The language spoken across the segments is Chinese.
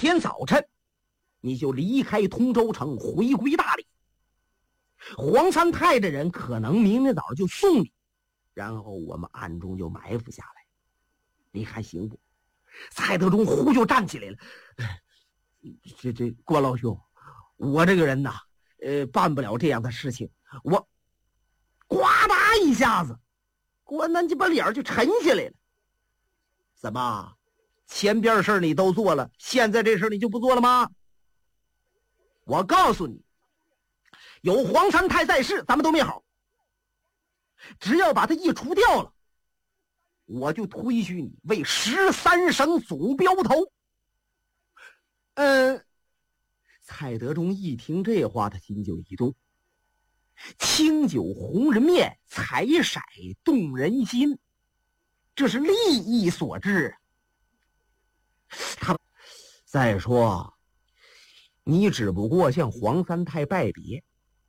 天早晨你就离开通州城回归大理。黄三泰这人可能明天早上就送你，然后我们暗中就埋伏下来，你看行不？蔡德忠忽就站起来了，这郭老兄，我这个人呐，办不了这样的事情。我呱嗒一下子，关南鸡把脸就沉下来了。怎么，前边事你都做了，现在这事你就不做了吗？我告诉你，有黄三泰在世，咱们都没好。只要把他一除掉了，我就推举你为13省总镖头。蔡德忠一听这话，他心就一动。清酒红人面，彩色动人心，这是利益所致。再说，你只不过向黄三泰拜别。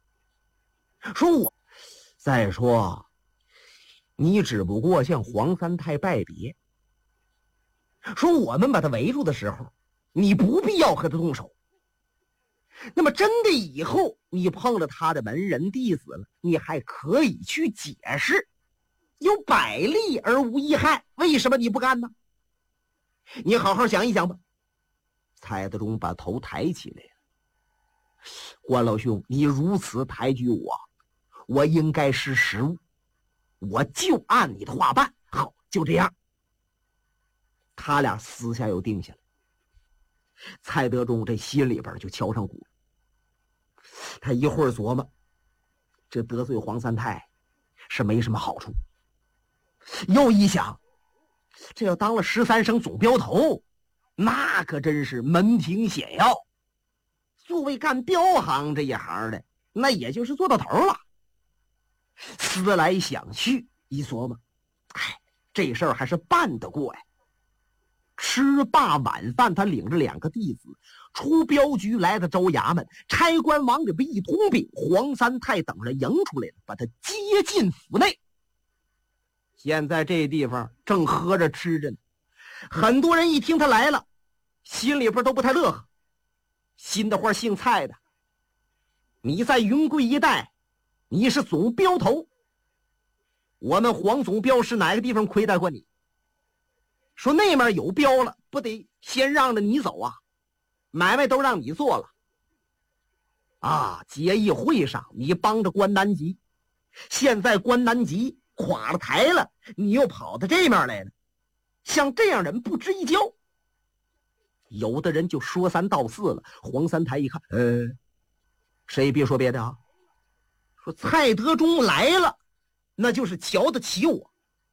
再说，你只不过向黄三泰拜别。说我们把他围住的时候，你不必要和他动手。那么真的以后你碰了他的门人弟子了，你还可以去解释，有百利而无一害，为什么你不干呢？你好好想一想吧。蔡德忠把头抬起来了。关老兄，你如此抬举我，我应该识时务，我就按你的话办。好，就这样。他俩私下又定下来。蔡德忠这心里边就敲上鼓，他一会儿琢磨，这得罪黄三泰是没什么好处，又一想，这要当了13省总镖头，那可真是门庭显要。作为干镖行这一行的，那也就是做到头了。思来想去，一琢磨，这事儿还是办得过呀。吃罢晚饭，他领着2个弟子出镖局，来到州衙门，差官往里边一通禀，黄三泰等人迎出来了，把他接进府内。现在这地方正喝着吃着呢，很多人一听他来了，心里边都不太乐呵。新的话姓蔡的，你在云贵一带，你是总镖头，我们黄总镖是哪个地方亏待过你？说那面有镖了，不得先让着你走啊，买卖都让你做了啊。结义会上你帮着关南吉，现在关南吉垮了台了，你又跑到这面来了，像这样人不值一交。有的人就说三道四了。黄三泰一看，谁别说别的啊，说蔡德忠来了，那就是瞧得起我。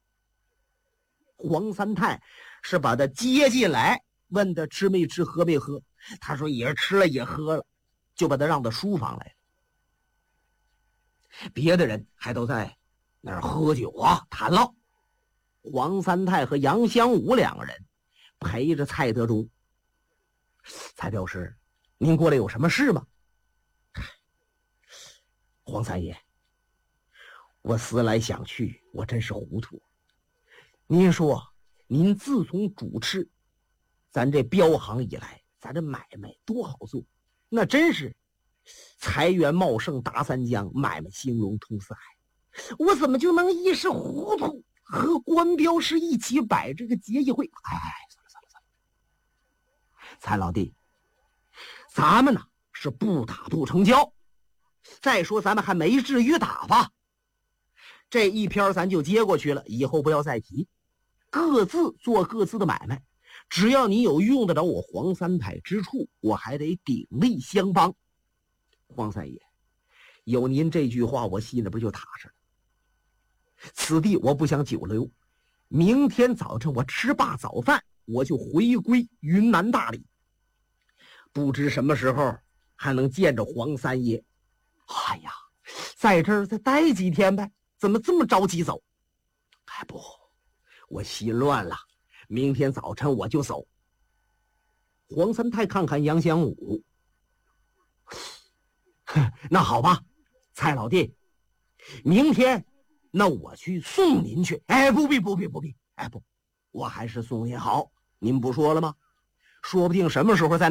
黄三泰是把他接进来，问他吃没吃，喝没喝，他说也吃了也喝了，就把他让到书房来了。别的人还都在那儿喝酒啊谈唠，黄三泰和杨香武2个人陪着蔡德忠。蔡镖师，您过来有什么事吗？黄三爷，我思来想去，我真是糊涂。您说，您自从主持咱这镖行以来，咱这买卖多好做，那真是财源茂盛达3江，买卖兴隆通4海。我怎么就能一时糊涂和关镖师一起摆这个结义会？算了，蔡老弟，咱们呢是不打不成交，再说咱们还没至于打吧。这一篇咱就接过去了，以后不要再提，各自做各自的买卖，只要你有用得着我黄三泰之处，我还得鼎力相帮。黄三爷，有您这句话，我心里边就踏实了。此地我不想久留，明天早晨我吃罢早饭，我就回归云南大理，不知什么时候还能见着黄三爷。哎呀，在这儿再待几天呗，怎么这么着急走？不，我心乱了，明天早晨我就走。黄三泰看看杨香武，那好吧，蔡老弟，明天那我去送您去。不必，我还是送您好。您不说了吗？说不定什么时候再